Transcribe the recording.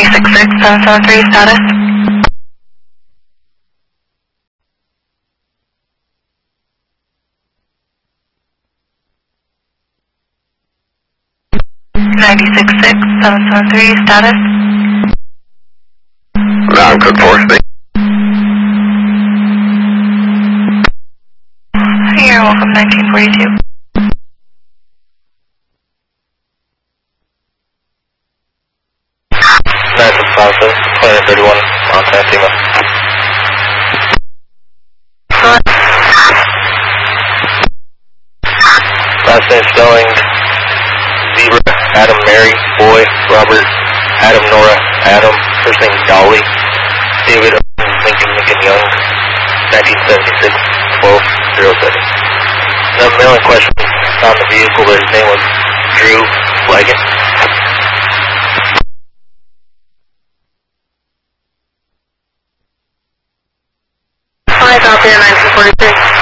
966-773 status. Status. Ground Cook Force. You're welcome, 1942. Planet 31, Montana, Tema. Last name spelling, Zebra, Adam, Mary, Boy, Robert, Adam, Nora, Adam, first name Dolly, David, Lincoln Young, 1976, 1207. The mailing question on the vehicle, but his name was Drew Wagon. 5 out there, 1943.